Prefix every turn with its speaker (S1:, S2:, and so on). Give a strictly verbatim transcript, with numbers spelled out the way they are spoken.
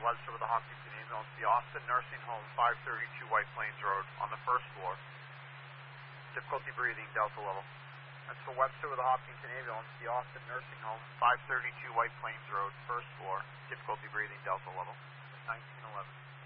S1: Webster with the Hopkinton Ambulance, the Austin Nursing Home, five thirty-two White Plains Road, on the first floor. Difficulty breathing, Delta level. That's for Webster with the Hopkinton Ambulance, the Austin Nursing Home, five thirty-two White Plains Road, first floor. Difficulty breathing, Delta level. nineteen eleven.